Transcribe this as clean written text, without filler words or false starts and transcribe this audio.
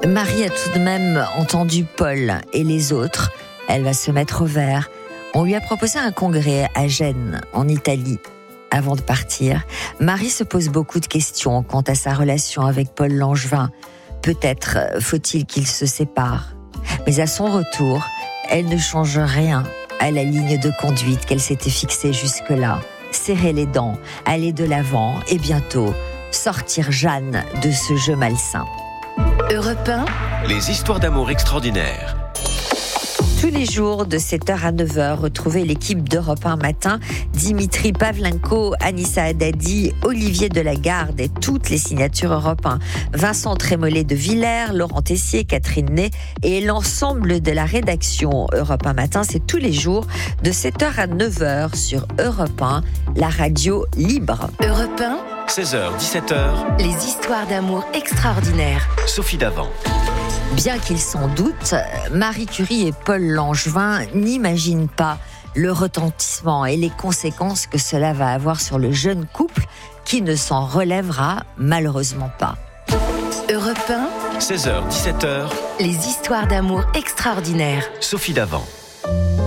Marie a tout de même entendu Paul et les autres. Elle va se mettre au vert. On lui a proposé un congrès à Gênes, en Italie. Avant de partir, Marie se pose beaucoup de questions quant à sa relation avec Paul Langevin. Peut-être faut-il qu'ils se séparent. Mais à son retour, elle ne change rien à la ligne de conduite qu'elle s'était fixée jusque-là. Serrer les dents, aller de l'avant et bientôt sortir Jeanne de ce jeu malsain. Europe 1, les histoires d'amour extraordinaires. Tous les jours de 7h à 9h, retrouvez l'équipe d'Europe 1 matin, Dimitri Pavlenko, Anissa Haddadi, Olivier Delagarde et toutes les signatures Europe 1, Vincent Trémollet de Villers, Laurent Tessier, Catherine Ney et l'ensemble de la rédaction Europe 1 matin. C'est tous les jours de 7h à 9h sur Europe 1, la radio libre. Europe 1, 16h, 17h, les histoires d'amour extraordinaires. Sophie Davant. Bien qu'ils s'en doutent, Marie Curie et Paul Langevin n'imaginent pas le retentissement et les conséquences que cela va avoir sur le jeune couple qui ne s'en relèvera malheureusement pas. Europe 1, 16h, 17h, les histoires d'amour extraordinaires. Sophie Davant.